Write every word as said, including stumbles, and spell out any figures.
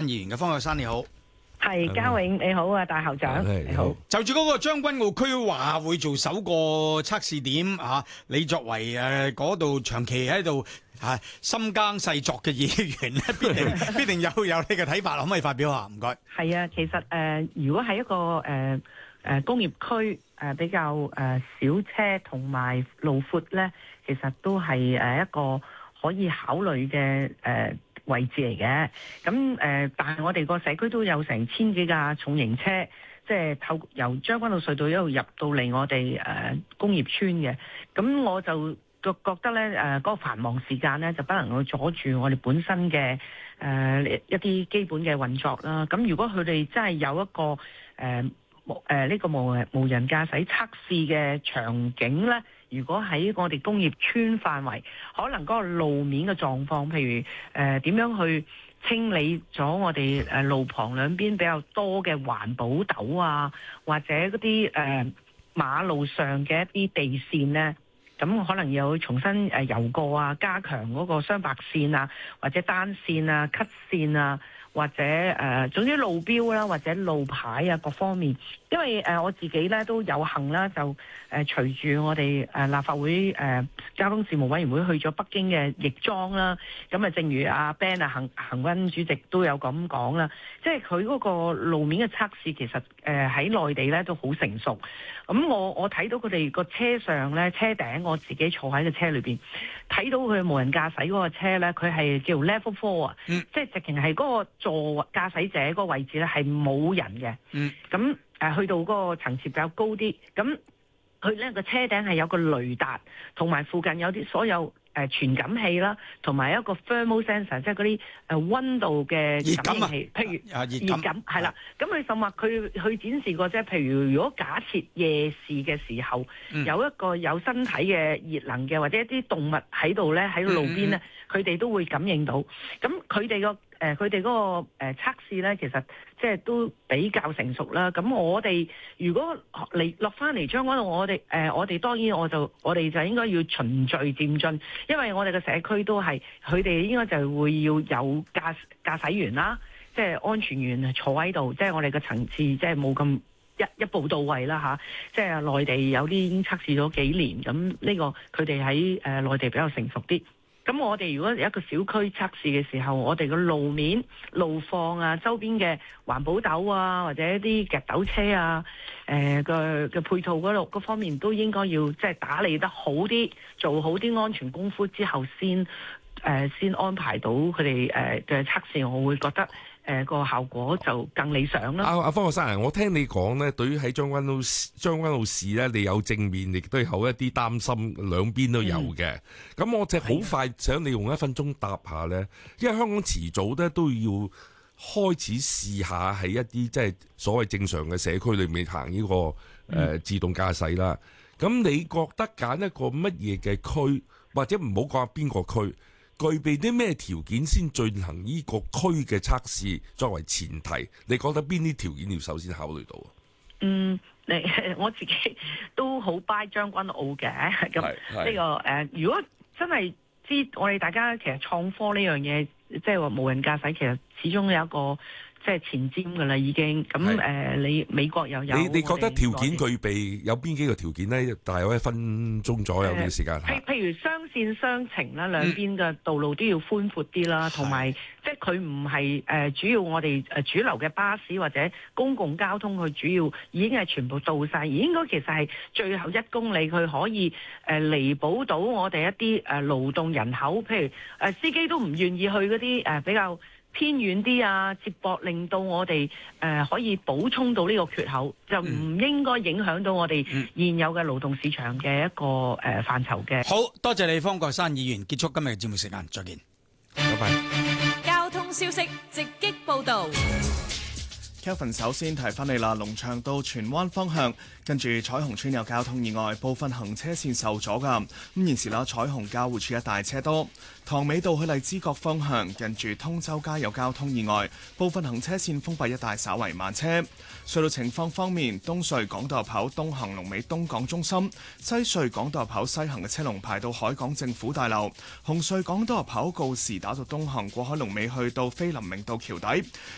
議員嘅，方國珊你好。 係嘉永你好啊，大校長你好。 就住嗰個將軍澳區話會做首個測試點啊，你作為誒嗰度長期喺度啊深耕細作嘅議員咧，必定必定有有你嘅睇法，可唔可以發表下？唔該。 係啊，其實誒、呃，如果係一個誒誒、呃、工業區誒、呃、比較誒、呃、小車同埋路闊咧，其實都係誒一個可以考慮嘅誒。呃位置嚟嘅，咁誒、呃，但係我哋個社區都有成千幾架重型車，即係透由將軍澳隧道一路入到嚟我哋誒、呃、工業村嘅，咁我就覺覺得咧誒，嗰、呃那個繁忙時間咧就不能夠阻住我哋本身嘅誒、呃、一啲基本嘅運作啦。咁如果佢哋真係有一個誒誒呢個無無人駕駛測試嘅場景咧，如果喺我哋工業村範圍，可能嗰個路面嘅狀況，譬如誒點、呃、樣去清理咗我哋誒路旁兩邊比較多嘅環保斗啊，或者嗰啲誒馬路上嘅一啲地線咧，咁可能要重新誒油過啊，加強嗰個雙白線啊，或者單線啊、cut 線啊。或者誒、呃，總之路標啦，或者路牌啊，各方面，因為誒、呃、我自己咧都有幸啦，就誒、呃、隨住我哋誒、呃、立法會誒、呃、交通事務委員會去咗北京嘅亦莊啦，咁啊，正如阿 Ben 啊行行軍主席都有咁講啦，即係佢嗰個路面嘅測試其實誒喺內地咧都好成熟，咁我我睇到佢哋個車上咧車頂，我自己坐喺個車裏邊睇到佢無人駕駛嗰個車咧，佢係叫 Level Four 啊，嗯、即係直情係嗰個座駕駛者嗰個位置咧係冇人嘅，咁誒、嗯、去到嗰個層次比較高啲，咁佢咧個車頂係有個雷達，同埋附近有啲所有誒傳感器啦，同埋一個 thermal sensor， 即係嗰啲誒溫度嘅感應器，譬如熱感係啦。咁佢甚至話佢佢展示過即係，譬如如果假設夜視嘅時候，嗯、有一個有身體嘅熱能嘅，或者一啲動物喺度咧喺路邊咧，佢哋、嗯、都會感應到。咁佢哋個誒佢哋嗰個誒、呃、測試咧，其實即係都比較成熟啦。咁我哋如果嚟落翻嚟將軍澳，我哋誒、呃、我哋當然我就我哋就應該要循序漸進，因為我哋嘅社區都係佢哋應該就會要有駕駕駛員啦，即係安全員坐喺度，即係我哋嘅層次即係冇咁一一步到位啦嚇。即係內地有啲已經測試咗幾年，咁呢個佢哋喺誒內地比較成熟啲。咁我哋如果有一個小區測試嘅時候，我哋個路面路況啊，周邊嘅環保斗啊，或者一啲夾斗車啊，誒嘅嘅配套嗰度嗰方面都應該要即係打理得好啲，做好啲安全功夫之後先誒、呃、先安排到佢哋誒嘅測試，我會覺得。誒個、呃、效果就更理想啦。阿阿、啊、方國珊，我聽你講咧，對於喺將軍澳將軍澳市咧，你有正面，亦都有一啲擔心，兩邊都有嘅。咁、嗯、我就好快想你用一分鐘答下咧，因為香港遲早咧都要開始試下喺一啲即係所謂正常嘅社區裏面行呢、這個誒、呃、自動駕駛啦。咁、嗯、你覺得揀一個乜嘢嘅區，或者唔好講下邊個區？具備啲咩條件先進行呢個區嘅測試作為前提？你覺得邊啲條件要首先考慮到啊？嗯， 你我自己都好 buy 將軍澳嘅，咁呢、這個誒、呃，如果真係知我哋大家其實創科呢樣嘢，即係話無人駕駛，其實始終有一個。即係前瞻㗎啦，已經咁誒、呃，你美國又有，你你覺得條件具備有邊幾個條件咧？大概一分鐘左右嘅時間。 譬、呃、譬如雙線雙程啦，兩邊嘅道路都要寬闊啲啦，同埋、嗯、即係佢唔係誒主要我哋誒主流嘅巴士或者公共交通，佢主要已經係全部到晒，而應該其實係最後一公里佢可以誒、呃、彌補到我哋一啲誒勞動人口，譬如誒、呃、司機都唔願意去嗰啲誒比較偏遠啲啊，接駁令到我哋誒、呃、可以補充到呢個缺口，就唔應該影響到我哋現有嘅勞動市場嘅一個誒、呃、範疇嘅。 好多謝你，方國珊議員，結束今日嘅節目時間，再見，拜拜。 交通消息直擊報導。 Kelvin 首先提翻你啦，龍翔道荃灣方向跟住彩虹村有交通意外，部分行車線受阻噶。咁現時啦，彩虹交匯處一帶車多。塘尾道去荔枝角方向近住通州街有交通意外，部分行車線封閉一帶稍為慢車。隧道情況方面，東隧港島入口東行龍尾東港中心，西隧港島入口西行嘅車龍排到海港政府大樓。紅隧港島入口告士打道東行過海龍尾去到菲林明道橋底。